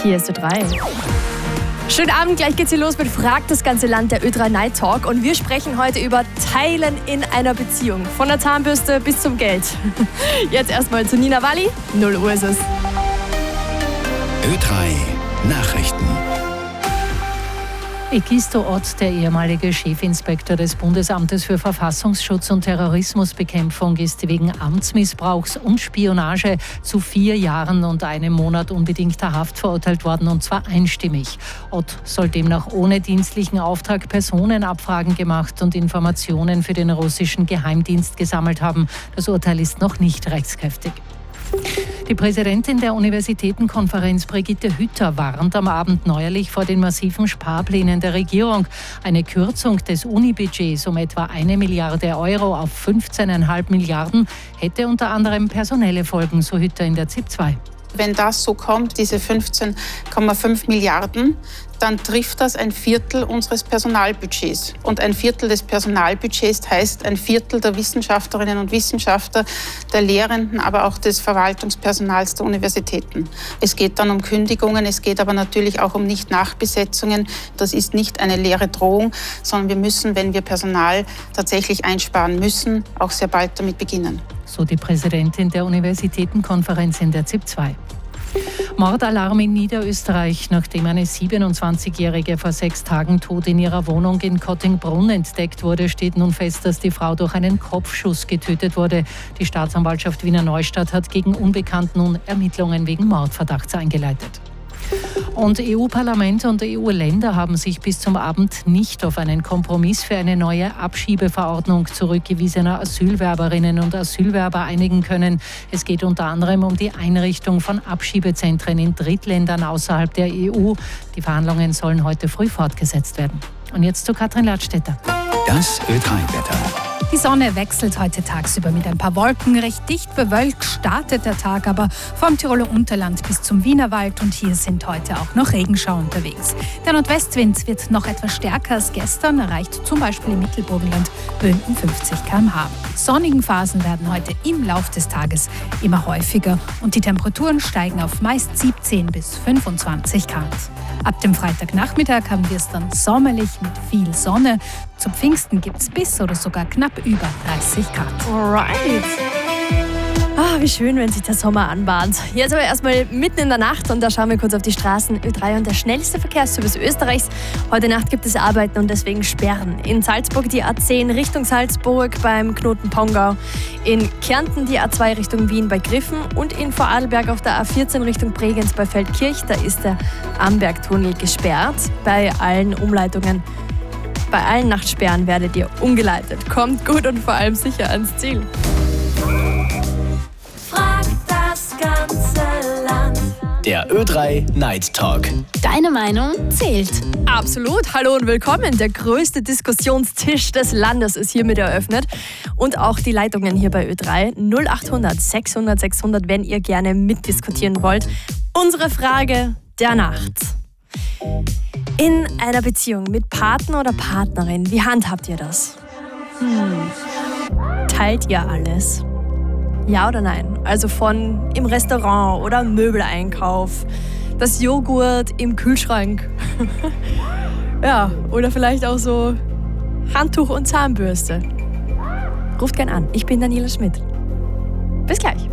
Hier ist Ö3. Schönen Abend, gleich geht's hier los mit Frag das ganze Land, der Ö3 Night Talk. Und wir sprechen heute über Teilen in einer Beziehung. Von der Zahnbürste bis zum Geld. Jetzt erstmal zu Nina Walli. 0 Uhr ist es. Ö3 Nachrichten. Egisto Ott, der ehemalige Chefinspektor des Bundesamtes für Verfassungsschutz und Terrorismusbekämpfung, ist wegen Amtsmissbrauchs und Spionage zu 4 Jahren und 1 Monat unbedingter Haft verurteilt worden, und zwar einstimmig. Ott soll demnach ohne dienstlichen Auftrag Personenabfragen gemacht und Informationen für den russischen Geheimdienst gesammelt haben. Das Urteil ist noch nicht rechtskräftig. Die Präsidentin der Universitätenkonferenz, Brigitte Hütter, warnt am Abend neuerlich vor den massiven Sparplänen der Regierung. Eine Kürzung des Unibudgets um etwa 1 Milliarde Euro auf 15,5 Milliarden hätte unter anderem personelle Folgen, so Hütter in der ZIP 2. Wenn das so kommt, diese 15,5 Milliarden, dann trifft das 1/4 unseres Personalbudgets. Und 1/4 des Personalbudgets heißt 1/4 der Wissenschaftlerinnen und Wissenschaftler, der Lehrenden, aber auch des Verwaltungspersonals der Universitäten. Es geht dann um Kündigungen, es geht aber natürlich auch um Nicht-Nachbesetzungen. Das ist nicht eine leere Drohung, sondern wir müssen, wenn wir Personal tatsächlich einsparen müssen, auch sehr bald damit beginnen. So die Präsidentin der Universitätenkonferenz in der ZIP 2. Mordalarm in Niederösterreich. Nachdem eine 27-Jährige vor 6 Tagen tot in ihrer Wohnung in Kottingbrunn entdeckt wurde, steht nun fest, dass die Frau durch einen Kopfschuss getötet wurde. Die Staatsanwaltschaft Wiener Neustadt hat gegen Unbekannt nun Ermittlungen wegen Mordverdachts eingeleitet. Und EU-Parlament und EU-Länder haben sich bis zum Abend nicht auf einen Kompromiss für eine neue Abschiebeverordnung zurückgewiesener Asylwerberinnen und Asylwerber einigen können. Es geht unter anderem um die Einrichtung von Abschiebezentren in Drittländern außerhalb der EU. Die Verhandlungen sollen heute früh fortgesetzt werden. Und jetzt zu Katrin Ladstätter. Das Ö3-Wetter. Die Sonne wechselt heute tagsüber mit ein paar Wolken. Recht dicht bewölkt startet der Tag aber vom Tiroler Unterland bis zum Wienerwald, und hier sind heute auch noch Regenschauer unterwegs. Der Nordwestwind wird noch etwas stärker als gestern, erreicht zum Beispiel im Mittelburgenland Böen 50 km/h. Sonnigen Phasen werden heute im Lauf des Tages immer häufiger und die Temperaturen steigen auf meist 17 bis 25 Grad. Ab dem Freitagnachmittag haben wir es dann sommerlich mit viel Sonne. Zu Pfingsten gibt es bis oder sogar knapp über 30 Grad. Alright. Wie schön, wenn sich der Sommer anbahnt. Jetzt aber erstmal mitten in der Nacht, und da schauen wir kurz auf die Straßen. Ö3 und der schnellste Verkehrsservice Österreichs. Heute Nacht gibt es Arbeiten und deswegen Sperren. In Salzburg die A10 Richtung Salzburg beim Knoten Pongau. In Kärnten die A2 Richtung Wien bei Griffen und in Vorarlberg auf der A14 Richtung Bregenz bei Feldkirch. Da ist der Ambergtunnel gesperrt. Bei allen Umleitungen, bei allen Nachtsperren werdet ihr umgeleitet. Kommt gut und vor allem sicher ans Ziel. Der Ö3 Night Talk. Deine Meinung zählt. Absolut. Hallo und willkommen. Der größte Diskussionstisch des Landes ist hiermit eröffnet. Und auch die Leitungen hier bei Ö3. 0800 600 600, wenn ihr gerne mitdiskutieren wollt. Unsere Frage der Nacht. In einer Beziehung mit Partner oder Partnerin, wie handhabt ihr das? Teilt ihr alles? Ja oder nein? Also von im Restaurant oder Möbeleinkauf, das Joghurt im Kühlschrank. Ja, oder vielleicht auch so Handtuch und Zahnbürste. Ruft gern an. Ich bin Daniela Schmidt. Bis gleich.